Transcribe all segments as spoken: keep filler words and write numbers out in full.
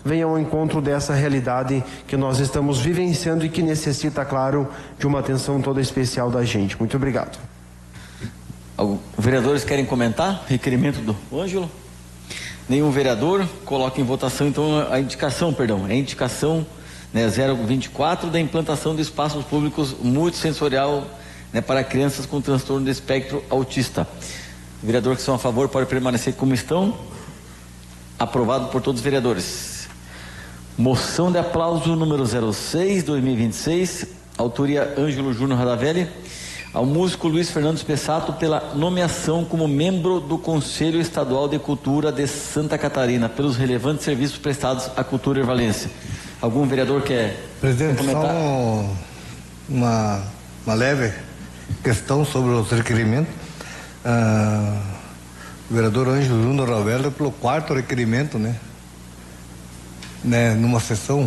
venha ao encontro dessa realidade que nós estamos vivenciando e que necessita, claro, de uma atenção toda especial da gente. Muito obrigado. Os vereadores querem comentar? Requerimento do Ângelo? Nenhum vereador. Coloca em votação então a indicação, perdão, a indicação, né, zero vinte e quatro da implantação de espaços públicos multissensorial, né, para crianças com transtorno de espectro autista. Vereadores que são a favor podem permanecer como estão. Aprovado por todos os vereadores. Moção de aplauso número zero seis, dois mil e vinte e seis, autoria Ângelo Júnior Radavelli, ao músico Luiz Fernando Spessato pela nomeação como membro do Conselho Estadual de Cultura de Santa Catarina pelos relevantes serviços prestados à cultura irvalense. Algum vereador quer Presidente, comentar? só uma, uma leve questão sobre os requerimentos. Ah, o vereador Ângelo Júnior Radavelli pelo quarto requerimento, né? né? Numa sessão.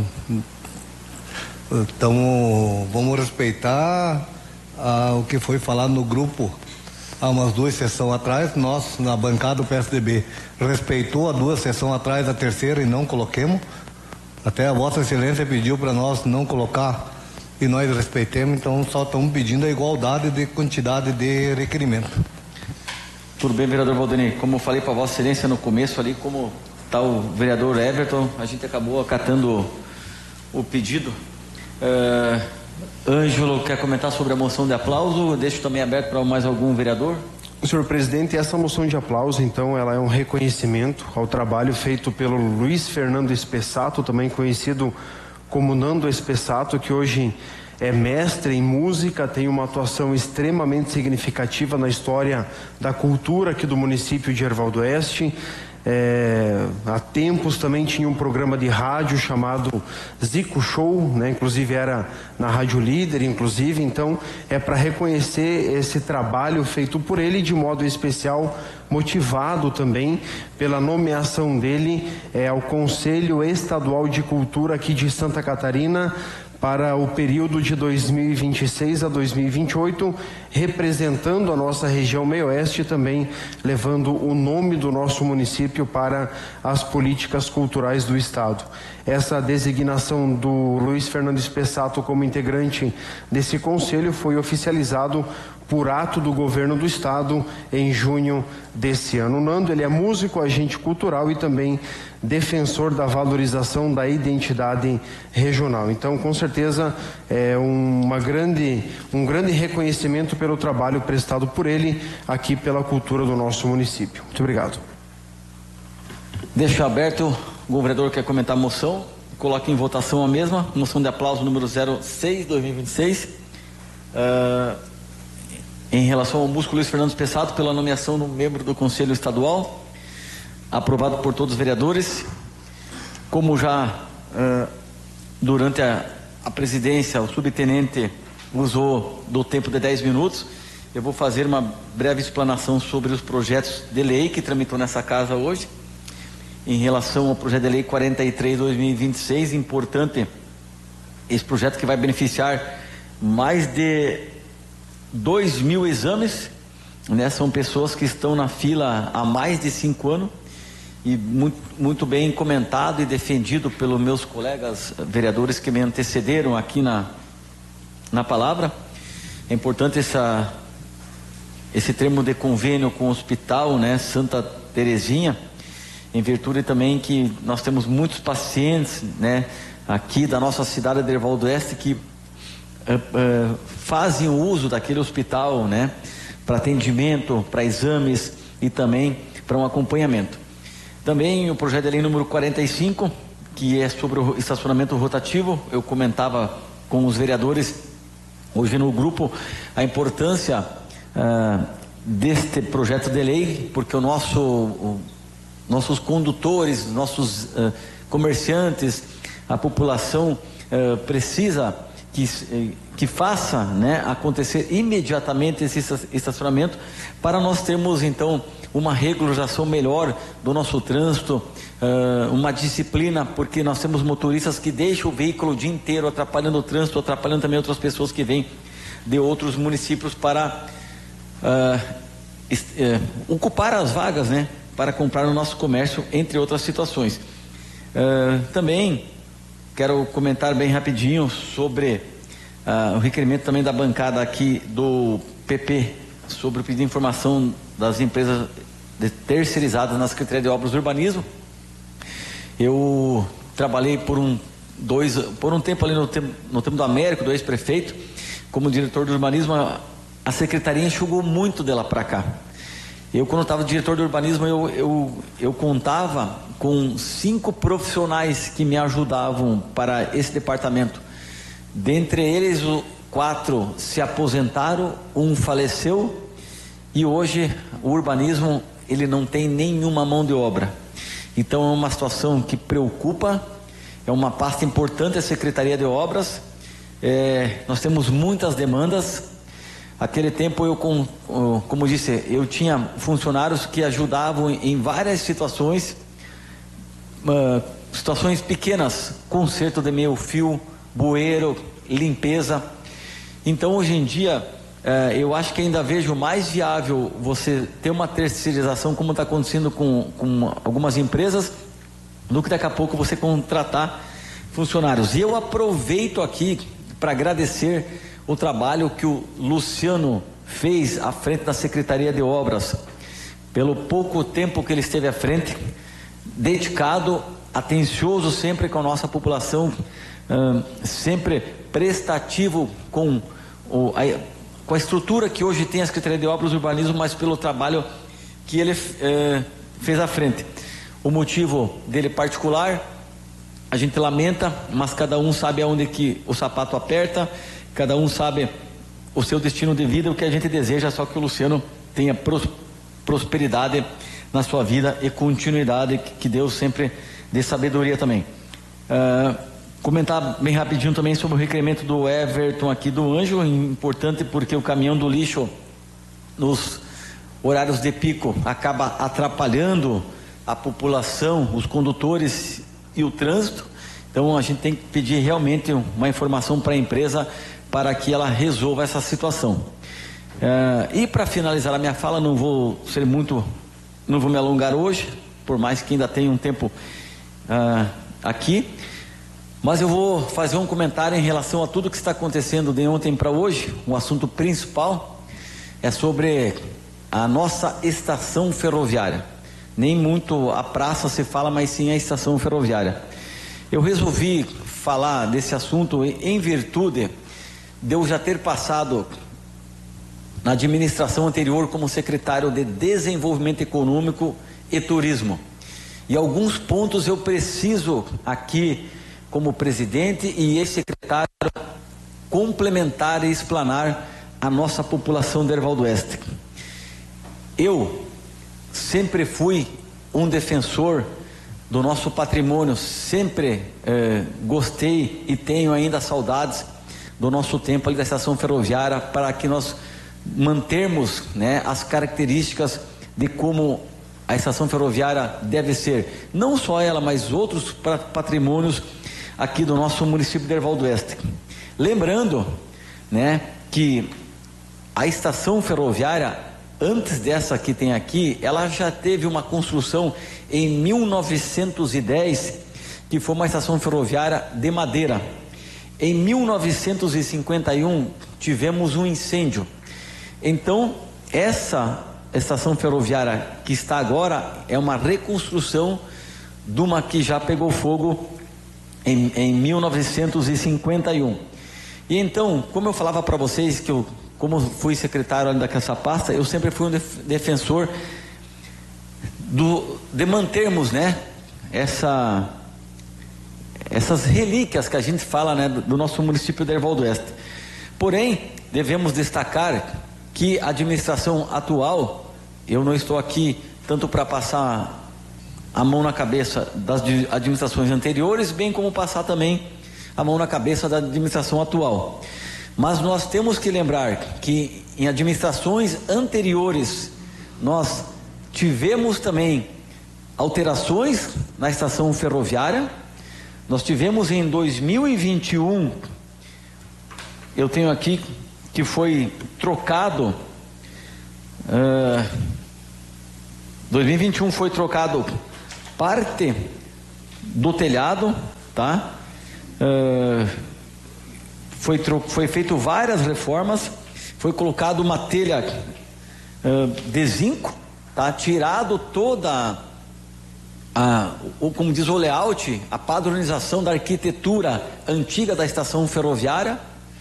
Então, vamos respeitar Ah, o que foi falado no grupo há umas duas sessões atrás. Nós, na bancada do P S D B, respeitou há duas sessões atrás a terceira e não coloquemos. Até a Vossa Excelência pediu para nós não colocar e nós respeitemos, então só estamos pedindo a igualdade de quantidade de requerimento. Tudo bem, vereador Valdeni. Como eu falei para Vossa Excelência no começo ali, como está o vereador Everton, a gente acabou acatando o pedido. Uh... Ângelo, quer comentar sobre a moção de aplauso? Deixo também aberto para mais algum vereador. Senhor presidente, essa moção de aplauso, então, ela é um reconhecimento ao trabalho feito pelo Luiz Fernando Spessato, também conhecido como Nando Spessato, que hoje é mestre em música, tem uma atuação extremamente significativa na história da cultura aqui do município de Erval do Oeste. É, há tempos também tinha um programa de rádio chamado Zico Show, né? Inclusive era na Rádio Líder, inclusive. Então é para reconhecer esse trabalho feito por ele, de modo especial motivado também pela nomeação dele é, ao Conselho Estadual de Cultura aqui de Santa Catarina para o período de dois mil e vinte e seis a dois mil e vinte e oito, representando a nossa região meio-oeste e também levando o nome do nosso município para as políticas culturais do Estado. Essa designação do Luiz Fernando Spessato como integrante desse conselho foi oficializado por ato do governo do estado em junho desse ano. O Nando, ele é músico, agente cultural e também defensor da valorização da identidade regional. Então, com certeza, é uma grande, um grande reconhecimento pelo trabalho prestado por ele aqui pela cultura do nosso município. Muito obrigado. Deixo aberto. O vereador quer comentar a moção? Coloque em votação a mesma. Moção de aplauso número zero seis, dois mil e vinte e seis. Uh... Em relação ao músico Luiz Fernando Spessato pela nomeação no membro do Conselho Estadual, aprovado por todos os vereadores. Como já uh, durante a, a presidência o subtenente usou do tempo de dez minutos, eu vou fazer uma breve explanação sobre os projetos de lei que tramitou nessa casa hoje. Em relação ao projeto de lei quarenta e três, dois mil e vinte e seis, importante esse projeto que vai beneficiar mais de dois mil exames, né? São pessoas que estão na fila há mais de cinco anos e muito, muito bem comentado e defendido pelos meus colegas vereadores que me antecederam aqui na, na palavra. É importante essa, esse termo de convênio com o hospital, né, Santa Terezinha, em virtude também que nós temos muitos pacientes, né, aqui da nossa cidade de Erval do Oeste que Uh, uh, fazem o uso daquele hospital, né, para atendimento, para exames e também para um acompanhamento. Também o projeto de lei número quarenta e cinco, que é sobre o estacionamento rotativo. Eu comentava com os vereadores hoje no grupo a importância uh, deste projeto de lei, porque o nosso, o, nossos condutores, nossos uh, comerciantes, a população uh, precisa Que, que faça, né, acontecer imediatamente esse estacionamento para nós termos então uma regularização melhor do nosso trânsito, uh, uma disciplina, porque nós temos motoristas que deixam o veículo o dia inteiro atrapalhando o trânsito, atrapalhando também outras pessoas que vêm de outros municípios para uh, uh, ocupar as vagas, né, para comprar no nosso comércio, entre outras situações. Uh, também quero comentar bem rapidinho sobre uh, o requerimento também da bancada aqui do P P, sobre o pedido de informação das empresas de terceirizadas na Secretaria de Obras e Urbanismo. Eu trabalhei por um, dois, por um tempo ali no tempo, no tempo do Américo, do ex-prefeito, como diretor do urbanismo. A, a secretaria enxugou muito dela para cá. Eu, quando estava diretor do urbanismo, eu, eu, eu contava com cinco profissionais que me ajudavam para esse departamento. Dentre eles, o, quatro se aposentaram, um faleceu, e hoje o urbanismo ele não tem nenhuma mão de obra. Então é uma situação que preocupa, é uma pasta importante a Secretaria de Obras. É, nós temos muitas demandas. Aquele tempo eu, com, como disse, eu tinha funcionários que ajudavam em várias situações, uh, situações pequenas, conserto de meio fio, bueiro, limpeza. Então hoje em dia uh, eu acho que ainda vejo mais viável você ter uma terceirização, como está acontecendo com, com algumas empresas, do que daqui a pouco você contratar funcionários. E eu aproveito aqui para agradecer o trabalho que o Luciano fez à frente da Secretaria de Obras, pelo pouco tempo que ele esteve à frente, dedicado, atencioso sempre com a nossa população, hum, sempre prestativo com, o, a, com a estrutura que hoje tem a Secretaria de Obras e Urbanismo, mas pelo trabalho que ele eh, fez à frente. O motivo dele particular, a gente lamenta, mas cada um sabe aonde que o sapato aperta, cada um sabe o seu destino de vida. O que a gente deseja é só que o Luciano tenha pros, prosperidade na sua vida e continuidade, que Deus sempre dê sabedoria também. Uh, comentar bem rapidinho também sobre o requerimento do Everton aqui do Anjo, importante porque o caminhão do lixo nos horários de pico acaba atrapalhando a população, os condutores e o trânsito. Então a gente tem que pedir realmente uma informação para a empresa para que ela resolva essa situação. Uh, e para finalizar a minha fala, não vou ser muito, não vou me alongar hoje, por mais que ainda tenha um tempo uh, aqui, mas eu vou fazer um comentário em relação a tudo que está acontecendo de ontem para hoje. O assunto principal é sobre a nossa estação ferroviária. Nem muito a praça se fala, mas sim a estação ferroviária. Eu resolvi falar desse assunto em virtude de eu já ter passado na administração anterior como secretário de Desenvolvimento Econômico e Turismo. E alguns pontos eu preciso aqui, como presidente e ex-secretário, complementar e explanar a nossa população de Herval do Oeste. Eu sempre fui um defensor do nosso patrimônio, sempre eh, gostei e tenho ainda saudades do nosso tempo ali da estação ferroviária, para que nós mantermos, né, as características de como a estação ferroviária deve ser, não só ela, mas outros patrimônios aqui do nosso município de Herval do Oeste. Lembrando, né, que a estação ferroviária, antes dessa que tem aqui, ela já teve uma construção em mil novecentos e dez, que foi uma estação ferroviária de madeira. Em mil novecentos e cinquenta e um tivemos um incêndio. Então essa estação ferroviária que está agora é uma reconstrução de uma que já pegou fogo em, em mil novecentos e cinquenta e um. E então, como eu falava para vocês que eu, como fui secretário ainda dessa pasta, eu sempre fui um def, defensor do, de mantermos, né, essa essas relíquias que a gente fala, né, do nosso município de Herval do Oeste. Porém, devemos destacar que a administração atual, eu não estou aqui tanto para passar a mão na cabeça das administrações anteriores, bem como passar também a mão na cabeça da administração atual. Mas nós temos que lembrar que em administrações anteriores nós tivemos também alterações na estação ferroviária. Nós tivemos em dois mil e vinte e um, eu tenho aqui que foi trocado, uh, dois mil e vinte e um foi trocado parte do telhado, tá? Uh, foi, foi feito várias reformas, foi colocado uma telha uh, de zinco, tá? Tirado toda a, o, como diz o layout, a padronização da arquitetura antiga da estação ferroviária.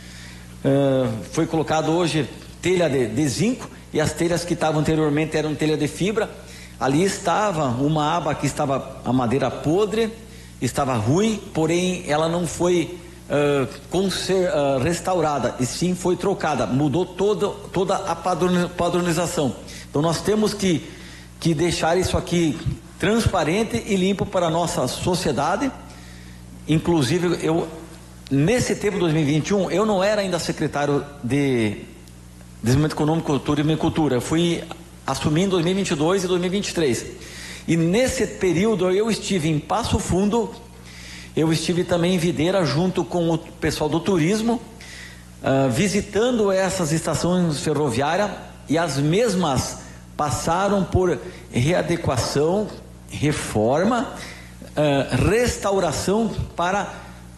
Uh, foi colocado hoje telha de, de zinco, e as telhas que estavam anteriormente eram telha de fibra. Ali estava uma aba que estava a madeira podre, estava ruim, porém ela não foi uh, conser, uh, restaurada, e sim foi trocada, mudou todo, toda a padronização. Então nós temos que, que deixar isso aqui transparente e limpo para a nossa sociedade. Inclusive, eu, nesse tempo de dois mil e vinte e um, eu não era ainda secretário de Desenvolvimento Econômico, Turismo e Cultura. Eu fui assumindo dois mil e vinte e dois e dois mil e vinte e três. E nesse período eu estive em Passo Fundo, eu estive também em Videira junto com o pessoal do turismo, uh, visitando essas estações ferroviárias, e as mesmas passaram por readequação, reforma, uh, restauração para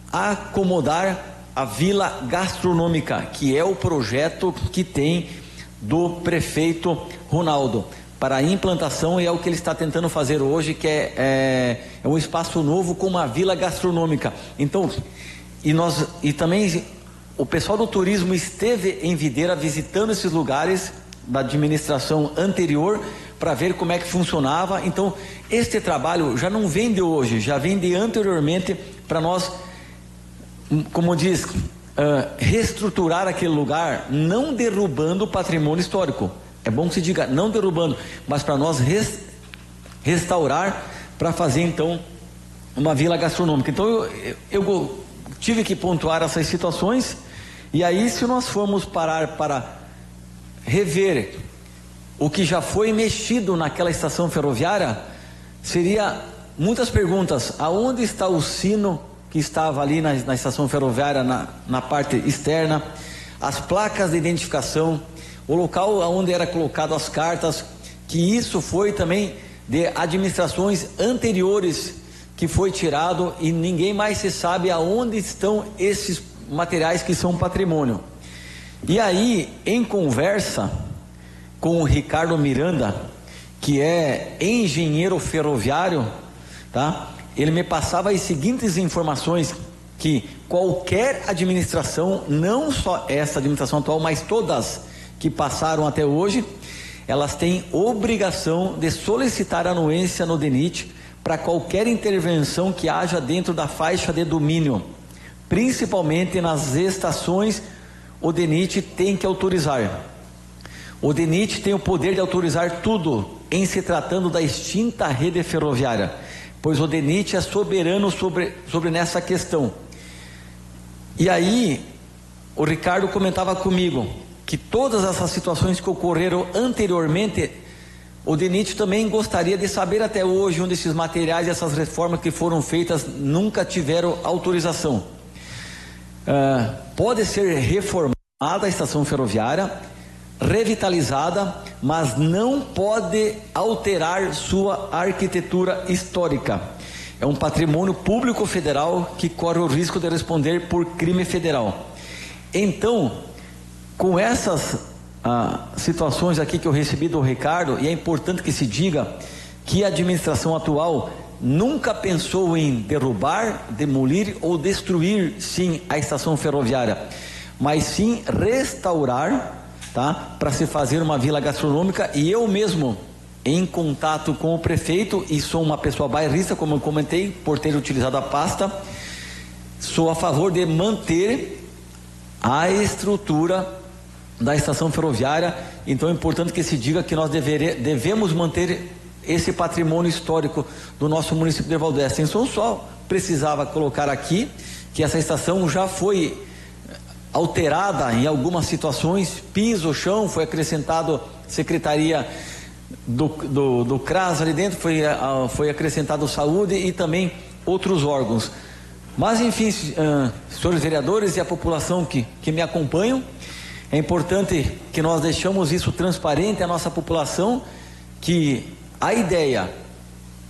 acomodar a Vila Gastronômica, que é o projeto que tem do prefeito Ronaldo para a implantação, e é o que ele está tentando fazer hoje, que é, é, é um espaço novo com uma vila gastronômica. Então, e nós e também o pessoal do turismo esteve em Videira visitando esses lugares da administração anterior para ver como é que funcionava. Então, este trabalho já não vem de hoje, já vem de anteriormente, para nós, como diz, uh, reestruturar aquele lugar, não derrubando o patrimônio histórico. É bom que se diga, não derrubando, mas para nós res, restaurar, para fazer então uma vila gastronômica. Então eu, eu, eu tive que pontuar essas situações, e aí, se nós formos parar para rever o que já foi mexido naquela estação ferroviária, seria muitas perguntas. Aonde está o sino que estava ali na, na estação ferroviária, na, na parte externa, as placas de identificação, o local onde era colocado as cartas, que isso foi também de administrações anteriores que foi tirado, e ninguém mais se sabe aonde estão esses materiais que são patrimônio. E aí, em conversa com o Ricardo Miranda, que é engenheiro ferroviário, tá? Ele me passava as seguintes informações, que qualquer administração, não só essa administração atual, mas todas que passaram até hoje, elas têm obrigação de solicitar anuência no DENIT para qualquer intervenção que haja dentro da faixa de domínio, principalmente nas estações. O DENIT tem que autorizar. O DENIT tem o poder de autorizar tudo em se tratando da extinta rede ferroviária, pois o DENIT é soberano sobre, sobre nessa questão. E aí, o Ricardo comentava comigo que todas essas situações que ocorreram anteriormente, o DENIT também gostaria de saber até hoje onde esses materiais, essas reformas que foram feitas, nunca tiveram autorização. Uh, pode ser reformada a estação ferroviária, revitalizada, mas não pode alterar sua arquitetura histórica. É um patrimônio público federal que corre o risco de responder por crime federal. Então, com essas ah, situações aqui que eu recebi do Ricardo, e é importante que se diga que a administração atual nunca pensou em derrubar, demolir ou destruir, sim, a estação ferroviária, mas sim restaurar, tá? Para se fazer uma vila gastronômica. E eu mesmo, em contato com o prefeito, e sou uma pessoa bairrista, como eu comentei, por ter utilizado a pasta, sou a favor de manter a estrutura da estação ferroviária. Então é importante que se diga que nós devere, devemos manter esse patrimônio histórico do nosso município de Valdez. Então só precisava colocar aqui que essa estação já foi alterada em algumas situações, piso, chão, foi acrescentado secretaria do, do, do C R A S ali dentro, foi, uh, foi acrescentado saúde e também outros órgãos. Mas enfim, uh, senhores vereadores e a população que, que me acompanham, é importante que nós deixamos isso transparente à nossa população, que a ideia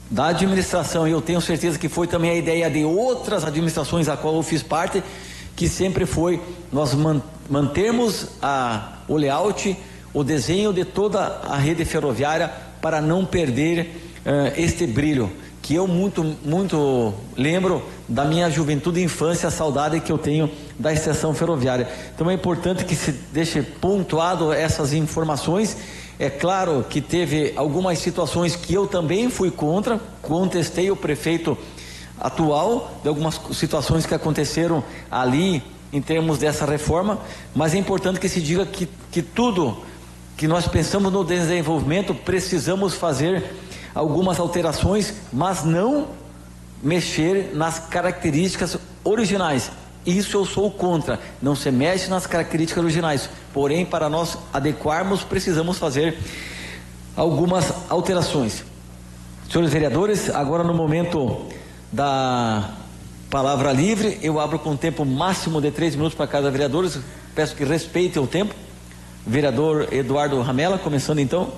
da administração, e eu tenho certeza que foi também a ideia de outras administrações a qual eu fiz parte, que sempre foi nós mantermos a, o layout, o desenho de toda a rede ferroviária para não perder uh, este brilho, que eu muito, muito lembro da minha juventude e infância, a saudade que eu tenho da estação ferroviária. Então é importante que se deixe pontuado essas informações. É claro que teve algumas situações que eu também fui contra, contestei o prefeito atual de algumas situações que aconteceram ali em termos dessa reforma, mas é importante que se diga que, que tudo que nós pensamos no desenvolvimento, precisamos fazer algumas alterações, mas não mexer nas características originais. Isso eu sou contra, não se mexe nas características originais, porém para nós adequarmos precisamos fazer algumas alterações. Senhores vereadores, agora no momento da palavra livre, eu abro com tempo máximo de três minutos para cada vereador, peço que respeitem o tempo. Vereador Eduardo Ramela, começando então.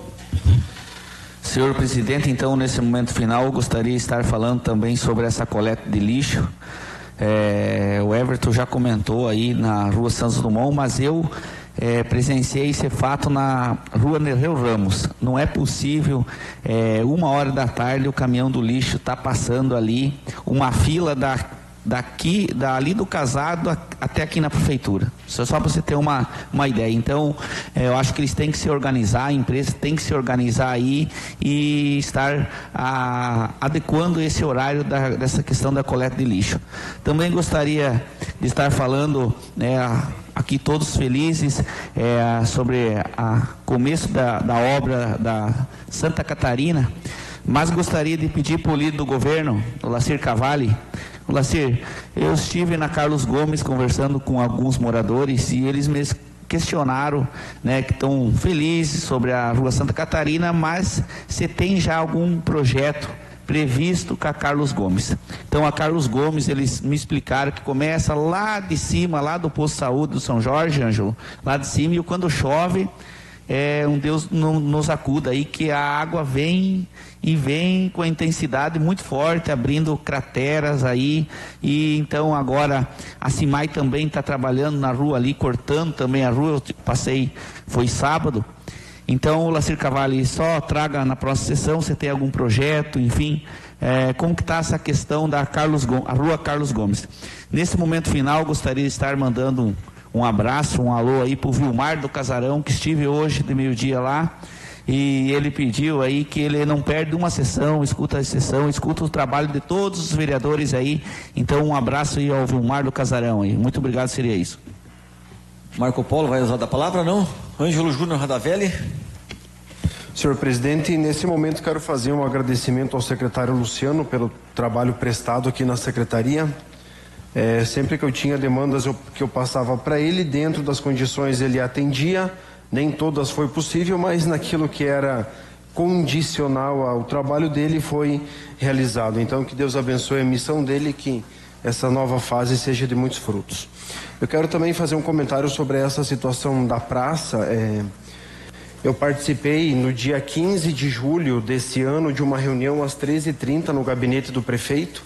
Senhor presidente, então nesse momento final eu gostaria de estar falando também sobre essa coleta de lixo. É, o Everton já comentou aí na rua Santos Dumont, mas eu é, presenciei esse fato na rua Nereu Ramos. Não é possível, é, uma hora da tarde o caminhão do lixo está passando ali, uma fila da, daqui, dali do casado até aqui na prefeitura. Só, só para você ter uma, uma ideia. Então, é, eu acho que eles têm que se organizar, a empresa tem que se organizar aí e estar a, adequando esse horário da, dessa questão da coleta de lixo. Também gostaria de estar falando, né, aqui todos felizes é, sobre o começo da, da obra da Santa Catarina, mas gostaria de pedir para o líder do governo, o Lacir Cavalli. Lacir, eu estive na Carlos Gomes conversando com alguns moradores e eles me questionaram, né, que estão felizes sobre a rua Santa Catarina, mas você tem já algum projeto previsto com a Carlos Gomes? Então a Carlos Gomes, eles me explicaram que começa lá de cima, lá do posto de saúde do São Jorge, Ângelo, lá de cima, e quando chove, é, um Deus não, nos acuda aí, que a água vem e vem com a intensidade muito forte, abrindo crateras aí, e então agora a CIMAI também está trabalhando na rua ali, cortando também a rua. Eu passei, foi sábado. Então o Lacir Cavalli, só traga na próxima sessão, você tem algum projeto, enfim, é, como que está essa questão da Carlos Gomes, a rua Carlos Gomes. Nesse momento final, gostaria de estar mandando um Um abraço, um alô aí para o Vilmar do Casarão, que estive hoje de meio-dia lá, e ele pediu aí que ele não perde uma sessão, escuta a sessão, escuta o trabalho de todos os vereadores aí. Então um abraço aí ao Vilmar do Casarão aí. Muito obrigado, seria isso. Marco Polo vai usar da palavra, não? Ângelo Júnior Radavelli. Senhor presidente, nesse momento quero fazer um agradecimento ao secretário Luciano pelo trabalho prestado aqui na secretaria. É, sempre que eu tinha demandas eu, que eu passava para ele, dentro das condições ele atendia, nem todas foi possível, mas naquilo que era condicional ao trabalho dele foi realizado. Então que Deus abençoe a missão dele, que essa nova fase seja de muitos frutos. Eu quero também fazer um comentário sobre essa situação da praça. É, eu participei no dia quinze de julho desse ano de uma reunião às treze e trinta no gabinete do prefeito.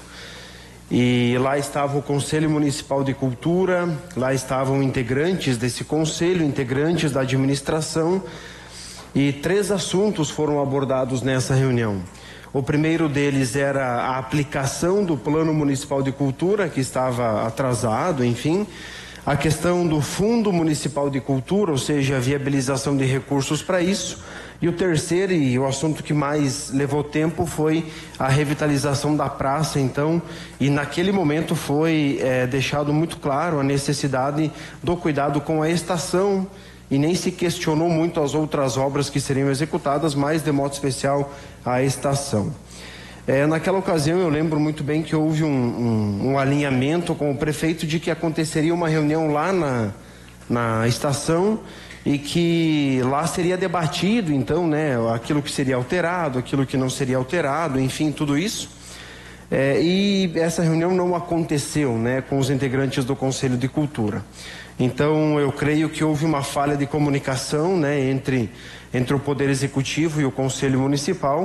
E lá estava o Conselho Municipal de Cultura, lá estavam integrantes desse conselho, integrantes da administração, e três assuntos foram abordados nessa reunião. O primeiro deles era a aplicação do Plano Municipal de Cultura, que estava atrasado, enfim, a questão do Fundo Municipal de Cultura, ou seja, a viabilização de recursos para isso. E o terceiro, e o assunto que mais levou tempo, foi a revitalização da praça, então, e naquele momento foi é, deixado muito claro a necessidade do cuidado com a estação, e nem se questionou muito as outras obras que seriam executadas, mas de modo especial a estação. É, naquela ocasião eu lembro muito bem que houve um, um, um alinhamento com o prefeito de que aconteceria uma reunião lá na, na estação, e que lá seria debatido, então, né, aquilo que seria alterado, aquilo que não seria alterado, enfim, tudo isso. É, e essa reunião não aconteceu, né, com os integrantes do Conselho de Cultura. Então, eu creio que houve uma falha de comunicação, né, entre, entre o Poder Executivo e o Conselho Municipal,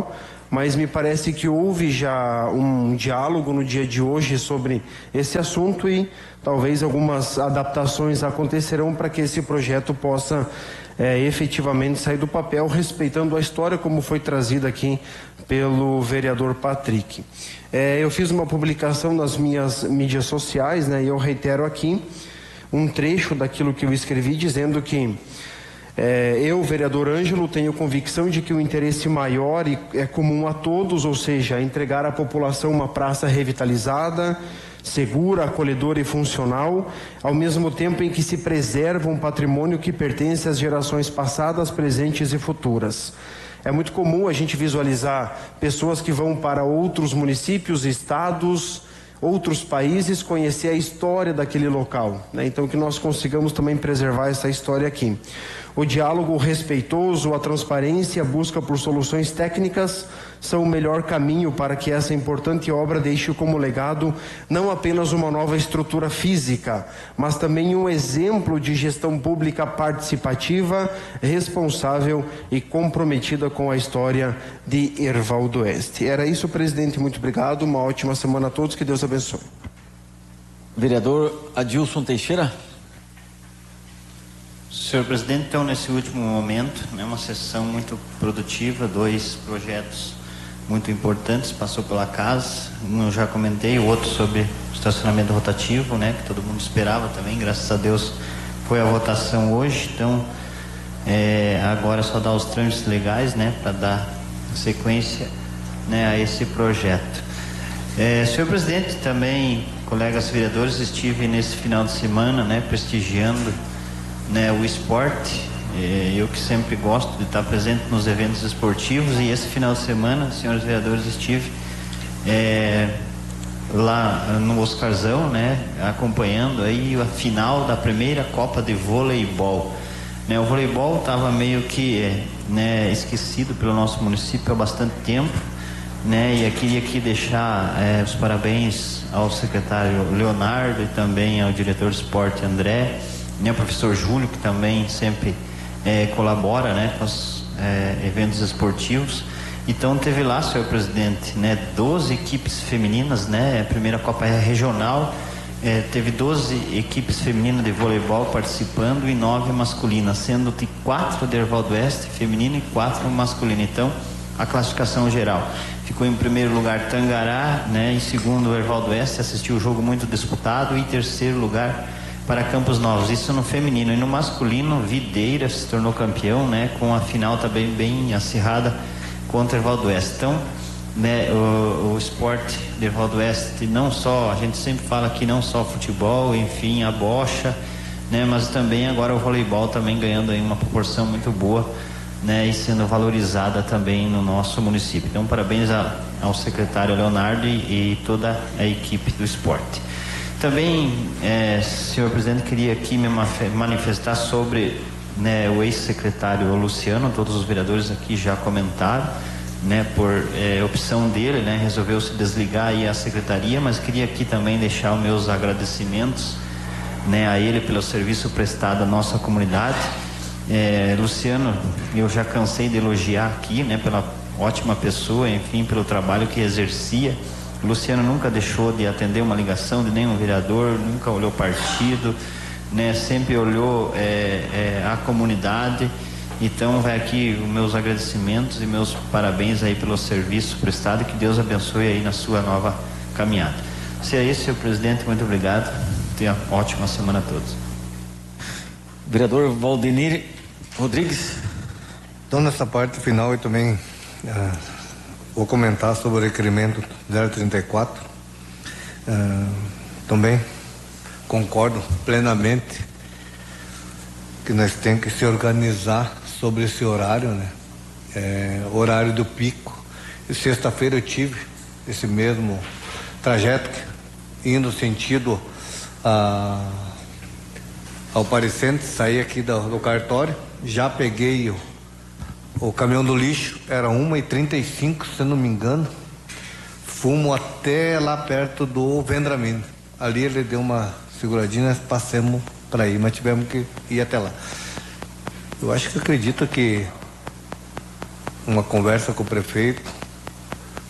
mas me parece que houve já um diálogo no dia de hoje sobre esse assunto e talvez algumas adaptações acontecerão para que esse projeto possa é, efetivamente sair do papel, respeitando a história como foi trazida aqui pelo vereador Patrick. É, eu fiz uma publicação nas minhas mídias sociais, né, e eu reitero aqui um trecho daquilo que eu escrevi, dizendo que É, eu, vereador Ângelo, tenho convicção de que o interesse maior é comum a todos, ou seja, entregar à população uma praça revitalizada, segura, acolhedora e funcional, ao mesmo tempo em que se preserva um patrimônio que pertence às gerações passadas, presentes e futuras. É muito comum a gente visualizar pessoas que vão para outros municípios, estados, outros países, conhecer a história daquele local, né? Então que nós consigamos também preservar essa história aqui. O diálogo respeitoso, a transparência e a busca por soluções técnicas são o melhor caminho para que essa importante obra deixe como legado não apenas uma nova estrutura física, mas também um exemplo de gestão pública participativa, responsável e comprometida com a história de Herval do Oeste. Era isso, presidente. Muito obrigado. Uma ótima semana a todos. Que Deus abençoe. Vereador Adilson Teixeira. Senhor presidente, então nesse último momento, né, uma sessão muito produtiva, dois projetos muito importantes passou pela casa. Um eu já comentei, o outro sobre estacionamento rotativo, né, que todo mundo esperava também, graças a Deus foi a votação hoje. Então é, agora é só dar os trâmites legais, né, para dar sequência, né, a esse projeto. É, senhor presidente, também, colegas vereadores, estive nesse final de semana, né, prestigiando, né, o esporte. Eu que sempre gosto de estar presente nos eventos esportivos, e esse final de semana, senhores vereadores, estive é, lá no Oscarzão, né, acompanhando aí a final da primeira Copa de Voleibol, né. O voleibol estava meio que, né, esquecido pelo nosso município há bastante tempo, né, e eu queria aqui deixar é, os parabéns ao secretário Leonardo e também ao diretor de esporte André, né, o professor Júlio, que também sempre é, colabora, né, com os é, eventos esportivos. Então teve lá, senhor presidente, né, doze equipes femininas, né, a primeira Copa regional, é, teve doze equipes femininas de voleibol participando e nove masculinas, sendo que quatro de Herval do Oeste feminino e quatro masculino. Então a classificação geral ficou em primeiro lugar Tangará, né, em segundo Herval do Oeste, assistiu o jogo muito disputado, e em terceiro lugar para Campos Novos, isso no feminino. E no masculino, Videira se tornou campeão, né, com a final também bem acirrada contra o Herval do Oeste. Então, né, o, o esporte de Herval do Oeste, não só, a gente sempre fala que não só futebol, enfim, a bocha, né, mas também agora o voleibol também ganhando aí uma proporção muito boa, né, e sendo valorizada também no nosso município. Então, parabéns a, ao secretário Leonardo e, e toda a equipe do esporte. Também, é, senhor presidente, queria aqui me manifestar sobre, né, o ex-secretário Luciano. Todos os vereadores aqui já comentaram, né, por é, opção dele, né, resolveu se desligar aí a secretaria, mas queria aqui também deixar os meus agradecimentos, né, a ele pelo serviço prestado à nossa comunidade. É, Luciano, eu já cansei de elogiar aqui, né, pela ótima pessoa, enfim, pelo trabalho que exercia. O Luciano nunca deixou de atender uma ligação de nenhum vereador, nunca olhou partido, né, sempre olhou é, é, a comunidade. Então vai aqui os meus agradecimentos e meus parabéns aí pelo serviço prestado, que Deus abençoe aí na sua nova caminhada. Se é isso, senhor presidente, muito obrigado, tenha uma ótima semana a todos. Vereador Valdemir Rodrigues. Então, nessa parte final eu também ah, vou comentar sobre o requerimento zero trinta e quatro. Ah, também concordo plenamente que nós temos que se organizar sobre esse horário, né? É, horário do pico. E sexta-feira eu tive esse mesmo trajeto indo sentido a, ao Parecente, saí aqui do, do cartório, já peguei o, o caminhão do lixo, era uma e trinta e cinco, se não me engano, fumo até lá perto do Vendramino. Ali ele deu uma seguradinha, nós passamos para ir, mas tivemos que ir até lá. Eu acho que acredito que uma conversa com o prefeito,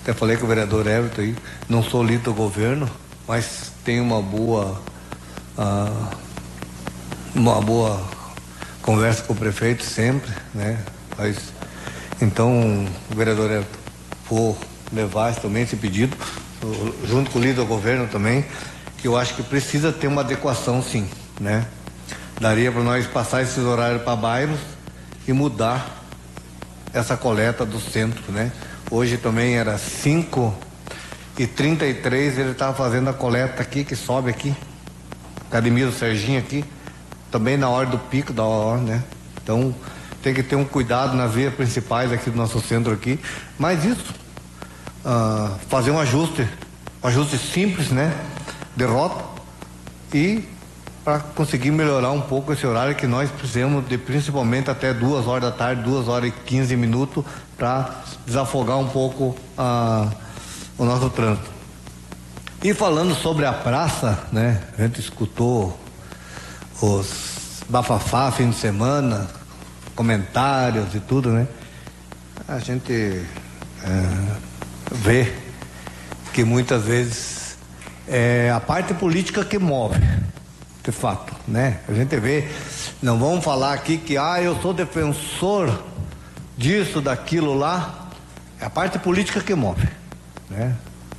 até falei com o vereador Everton aí, não sou líder do governo, mas tenho uma boa, uh, uma boa conversa com o prefeito sempre, né? Mas, então, vereador Everton, vou levar também esse pedido, junto com o líder do governo também, que eu acho que precisa ter uma adequação, sim, né? Daria para nós passar esses horários para bairros e mudar essa coleta do centro, né? Hoje também era cinco e trinta e três, ele estava fazendo a coleta aqui, que sobe aqui, Academia do Serginho aqui, também na hora do pico da hora, né? Então, tem que ter um cuidado nas vias principais aqui do nosso centro aqui, mas isso, uh, fazer um ajuste, um ajuste simples, né? De rota, e para conseguir melhorar um pouco esse horário que nós precisamos de principalmente até duas horas da tarde, duas horas e quinze minutos, para desafogar um pouco uh, o nosso trânsito. E falando sobre a praça, né? A gente escutou os bafafá fim de semana, comentários e tudo, né? A gente é, vê que muitas vezes é a parte política que move, de fato, né? A gente vê, não vamos falar aqui que ah, eu sou defensor disso, daquilo lá, é a parte política que move, né?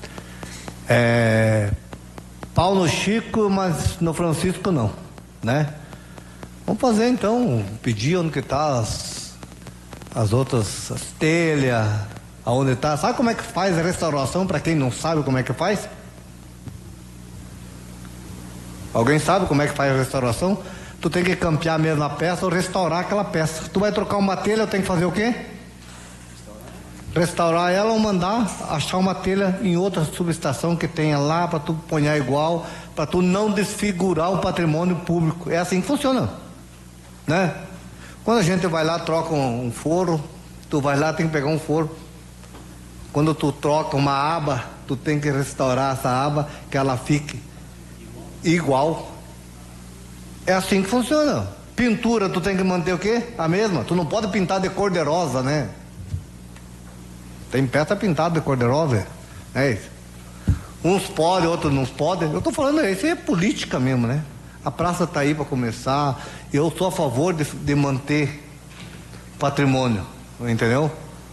É, pau no Chico, mas no Francisco não, né? Vamos fazer então, pedir onde que tá as, as outras, as telhas, aonde tá, sabe como é que faz a restauração, para quem não sabe como é que faz? Alguém sabe como é que faz a restauração? Tu tem que campear mesmo a peça ou restaurar aquela peça. Tu vai trocar uma telha, eu tenho que fazer o quê? Restaurar ela ou mandar achar uma telha em outra subestação que tenha lá para tu ponhar igual, para tu não desfigurar o patrimônio público. É assim que funciona, né? Quando a gente vai lá, troca um, um forro, tu vai lá, tem que pegar um forro. Quando tu troca uma aba, tu tem que restaurar essa aba, que ela fique igual. É assim que funciona. Pintura, tu tem que manter o quê? A mesma. Tu não pode pintar de cor de rosa, né? Tem peça pintada de cor de rosa, é isso. Uns podem, outros não podem. Eu tô falando, isso aí é política mesmo, né? A praça tá aí para começar. Eu sou a favor de, de manter patrimônio, entendeu?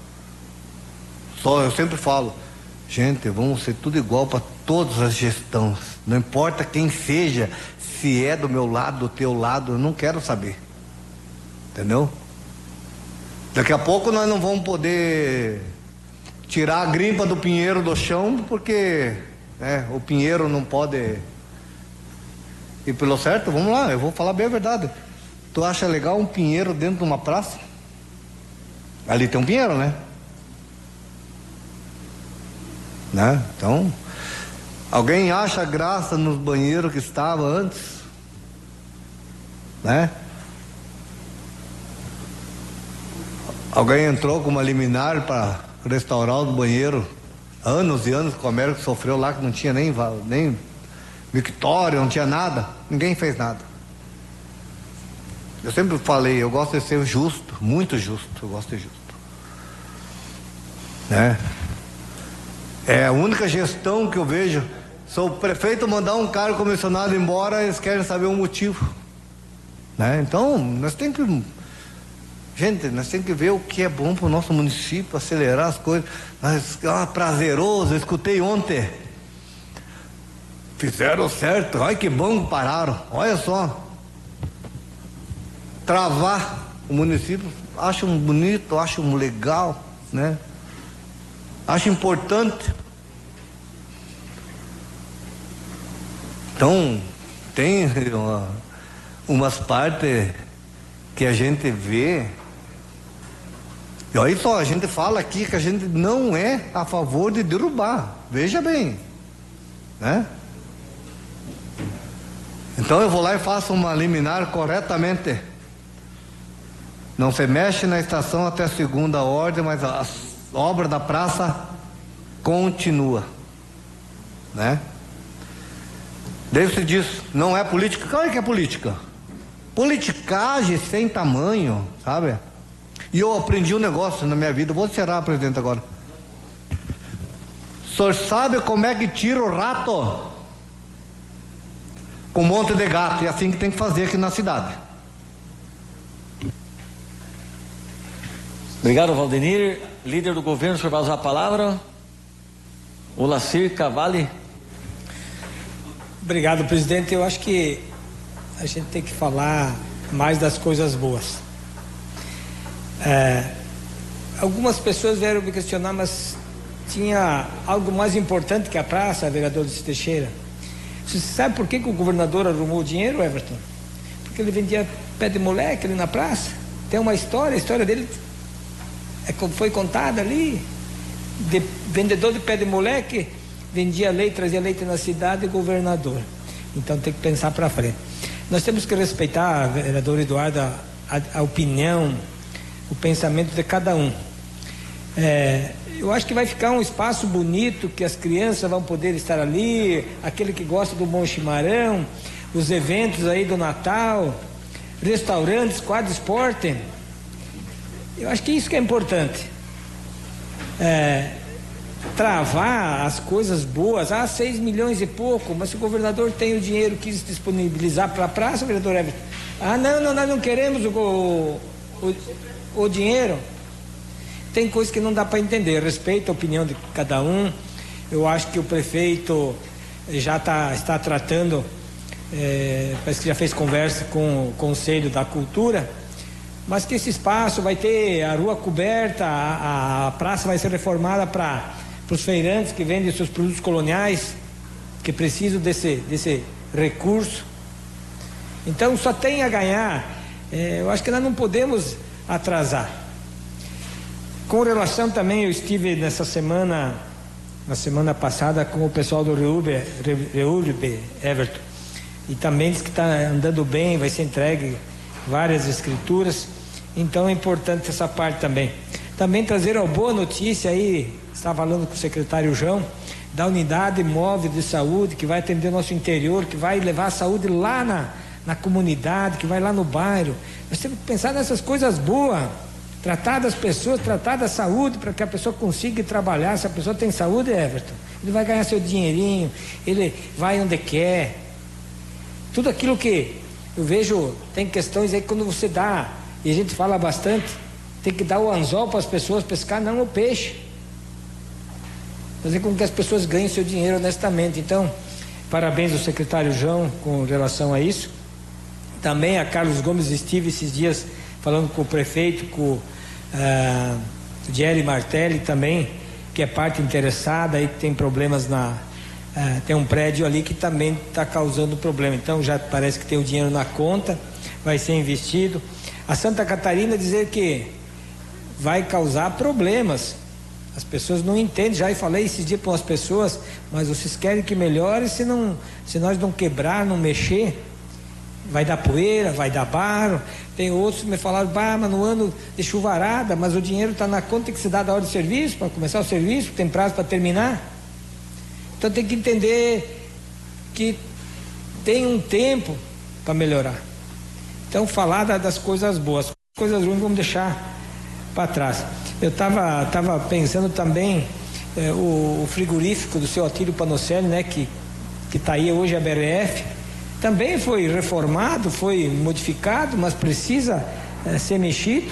Só eu sempre falo, gente, vamos ser tudo igual para todas as gestões. Não importa quem seja, se é do meu lado, do teu lado, eu não quero saber. Entendeu? Daqui a pouco nós não vamos poder tirar a grimpa do pinheiro do chão, porque né, o pinheiro não pode ir pelo certo. Vamos lá, eu vou falar bem a verdade. Tu acha legal um pinheiro dentro de uma praça? Ali tem um pinheiro, né? Né? Então, alguém acha graça nos banheiros que estava antes? Né? Alguém entrou com uma liminar para restaurar o banheiro, anos e anos, o comércio que sofreu lá, que não tinha nem, nem mictório, não tinha nada, ninguém fez nada. Eu sempre falei, eu gosto de ser justo, muito justo, eu gosto de justo, né? É a única gestão que eu vejo, se o prefeito mandar um cara comissionado embora, eles querem saber o motivo, né? Então, nós temos que gente, nós temos que ver o que é bom para o nosso município, acelerar as coisas. Mas, ah, prazeroso, eu escutei ontem. Fizeram certo, olha que bom que pararam. Olha só. Travar o município, acho um bonito, acho um legal, né? Acho importante. Então, tem uma, umas partes que a gente vê. E olha só, a gente fala aqui que a gente não é a favor de derrubar. Veja bem, né? Então eu vou lá e faço uma liminar corretamente. Não se mexe na estação até a segunda ordem, mas a obra da praça continua, né? Daí se diz, não é política. Claro que é política. Politicagem sem tamanho, sabe? E eu aprendi um negócio na minha vida. Vou encerrar, presidente, agora. O senhor sabe como é que tira o rato? Com um monte de gato. E é assim que tem que fazer aqui na cidade. Obrigado, Valdenir. Líder do governo, o senhor vai usar a palavra. Olacir Cavalli. Obrigado, presidente. Eu acho que a gente tem que falar mais das coisas boas. É, algumas pessoas vieram me questionar, mas tinha algo mais importante que a praça, vereador Luiz Teixeira. Você sabe por que, que o governador arrumou o dinheiro, Everton? Porque ele vendia pé de moleque ali na praça. Tem uma história, a história dele é, foi contada ali. De, vendedor de pé de moleque, vendia leite, trazia leite na cidade, governador. Então tem que pensar para frente. Nós temos que respeitar, vereador Eduardo, a, a, a opinião, o pensamento de cada um. É, eu acho que vai ficar um espaço bonito, que as crianças vão poder estar ali, aquele que gosta do bom chimarrão, os eventos aí do Natal, restaurantes, quadro esporte. Eu acho que isso que é importante. É, travar as coisas boas, ah, seis milhões e pouco, mas se o governador tem o dinheiro, quis disponibilizar para a praça, vereador Everton, ah, não, não, nós não queremos o, o, o, o dinheiro. Tem coisas que não dá para entender. Respeito a opinião de cada um. Eu acho que o prefeito já tá, está tratando, é, parece que já fez conversa com o Conselho da Cultura, mas que esse espaço vai ter a rua coberta, a, a praça vai ser reformada para os feirantes que vendem seus produtos coloniais, que precisam desse, desse recurso. Então só tem a ganhar. É, eu acho que nós não podemos atrasar. Com relação também, eu estive nessa semana, na semana passada, com o pessoal do Reúbe, Reúbe, Everton, e também diz que está andando bem, vai ser entregue várias escrituras, então é importante essa parte também. Também trazer uma boa notícia aí, estava falando com o secretário João, da unidade móvel de saúde, que vai atender o nosso interior, que vai levar a saúde lá na, na comunidade, que vai lá no bairro. Nós temos que pensar nessas coisas boas. Tratar das pessoas, tratar da saúde, para que a pessoa consiga trabalhar. Se a pessoa tem saúde, Everton, ele vai ganhar seu dinheirinho, ele vai onde quer. Tudo aquilo que eu vejo, tem questões aí que quando você dá, e a gente fala bastante, tem que dar o anzol para as pessoas pescar, não o peixe. Fazer com que as pessoas ganhem seu dinheiro honestamente. Então, parabéns ao secretário João com relação a isso. Também a Carlos Gomes, estive esses dias falando com o prefeito, com o uh, Jerry Martelli também, que é parte interessada, aí que tem problemas na... Uh, tem um prédio ali que também está causando problema. Então já parece que tem o dinheiro na conta, vai ser investido. A Santa Catarina dizer que vai causar problemas. As pessoas não entendem, já falei esses dias para as pessoas, mas vocês querem que melhore, se, não, se nós não quebrar, não mexer, vai dar poeira, vai dar barro. Tem outros que me falaram, bah, mas no ano de chuvarada, mas o dinheiro está na conta, tem que se dar da hora de serviço, para começar o serviço, tem prazo para terminar. Então tem que entender que tem um tempo para melhorar. Então falar das coisas boas, coisas ruins vamos deixar para trás. Eu estava tava pensando também, é, o, o frigorífico do seu Atílio Panocelli, né, que que está aí hoje, a B R F, também foi reformado, foi modificado, mas precisa é, ser mexido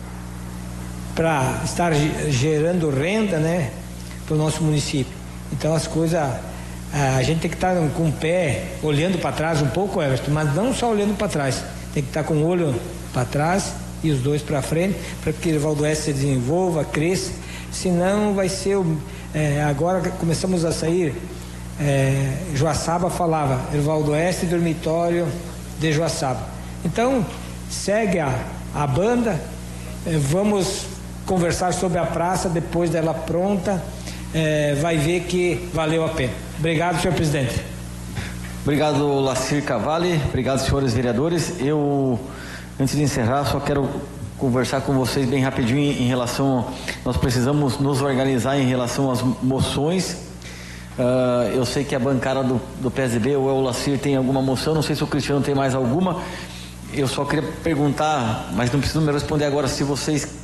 para estar gerando renda, né, para o nosso município. Então as coisas, a gente tem que estar com o pé olhando para trás um pouco, Everton, mas não só olhando para trás, tem que estar com o olho para trás e os dois para frente, para que o Valdoeste se desenvolva, cresça, senão vai ser o, é, agora começamos a sair, é, Joaçaba falava, Ervaldo Oeste, dormitório de Joaçaba. Então segue a, a banda, é, vamos conversar sobre a praça depois dela pronta, é, vai ver que valeu a pena. Obrigado, senhor presidente. Obrigado, Lacir Cavalli, obrigado, senhores vereadores. Eu, antes de encerrar, só quero conversar com vocês bem rapidinho em relação, nós precisamos nos organizar em relação às moções. Uh, eu sei que a bancada do, do P S D B ou o Lacir tem alguma moção, não sei se o Cristiano tem mais alguma. Eu só queria perguntar, mas não preciso me responder agora, se vocês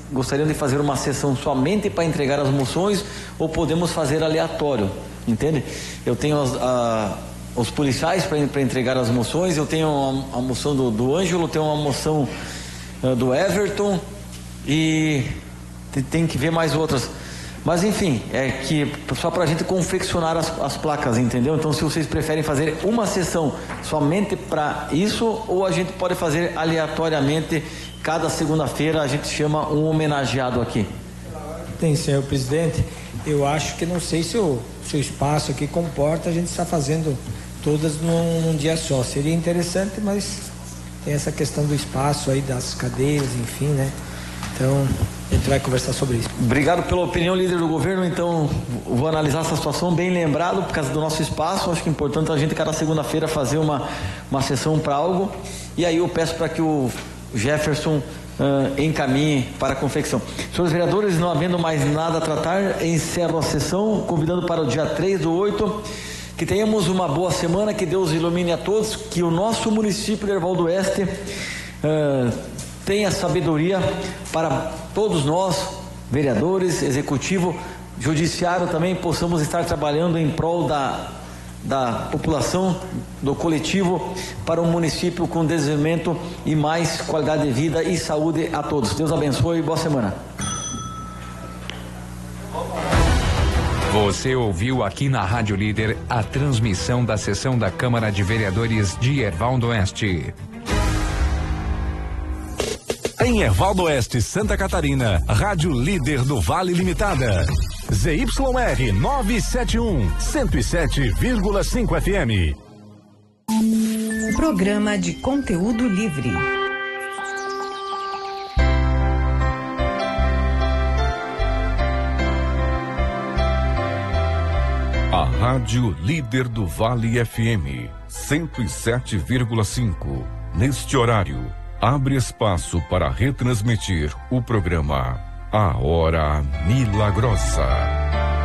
gostariam de fazer uma sessão somente para entregar as moções ou podemos fazer aleatório, entende? Eu tenho as, a, os policiais para entregar as moções, eu tenho a, a moção do, do Ângelo, tenho uma moção uh, do Everton e tem, tem que ver mais outras. Mas enfim, é que só para a gente confeccionar as, as placas, entendeu? Então se vocês preferem fazer uma sessão somente para isso ou a gente pode fazer aleatoriamente, cada segunda-feira a gente chama um homenageado aqui. Tem, senhor presidente, eu acho que não sei se o seu espaço aqui comporta a gente está fazendo todas num, num dia só. Seria interessante, mas tem essa questão do espaço aí, das cadeiras, enfim, né? Então, a gente vai conversar sobre isso. Obrigado pela opinião, líder do governo. Então, vou analisar essa situação, bem lembrado, por causa do nosso espaço. Acho que é importante a gente, cada segunda-feira, fazer uma, uma sessão para algo. E aí eu peço para que o Jefferson uh, encaminhe para a confecção. Senhores vereadores, não havendo mais nada a tratar, encerro a sessão, convidando para o dia três do oito. Que tenhamos uma boa semana, que Deus ilumine a todos, que o nosso município de Herval do Oeste uh, tenha sabedoria para todos nós, vereadores, executivo, judiciário também, possamos estar trabalhando em prol da, da população, do coletivo, para um município com desenvolvimento e mais qualidade de vida e saúde a todos. Deus abençoe e boa semana. Você ouviu aqui na Rádio Líder a transmissão da sessão da Câmara de Vereadores de Herval do Oeste. Em Herval do Oeste, Santa Catarina, Rádio Líder do Vale Limitada. Z Y R novecentos e setenta e um, cento e sete vírgula cinco F M. Programa de conteúdo livre. A Rádio Líder do Vale F M, cento e sete vírgula cinco. Neste horário, abre espaço para retransmitir o programa A Hora Milagrosa.